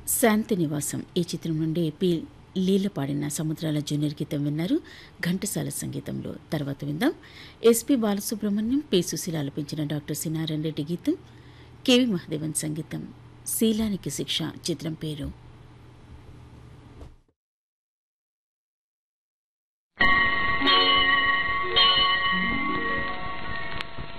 శాంతి నివాసం ఈ చిత్రం నుండి పి లీల పాడిన సముద్రాల జూనియర్ గీతం విన్నారు. ఘంటసాల సంగీతంలో తర్వాత విందాం. ఎస్పి బాలసుబ్రహ్మణ్యం, పి సుశీల ఆలపించిన డాక్టర్ సి నారాయణ రెడ్డి గీతం, కెవి మహదేవన్ సంగీతం. శీలానికి శిక్ష చిత్రం పేరు.